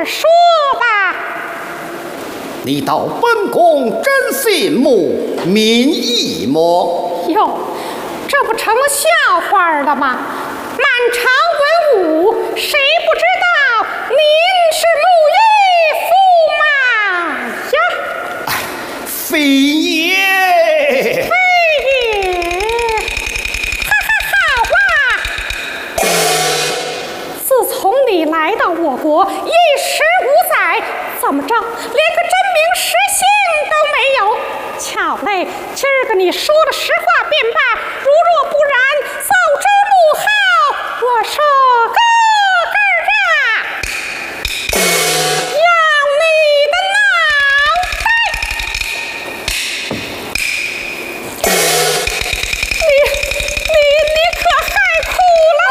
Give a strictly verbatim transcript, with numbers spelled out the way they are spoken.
说吧。 你道本宫真心目民意么？ 哟，这不成了笑话了吗？满朝文武，谁不知道您是穆义驸马呀？ 哎，非也。 非也。哈哈，好啊！自从你来到我国一十五载，怎么着，连个真名实姓都没有？巧嘞，今儿个你说了实话便罢，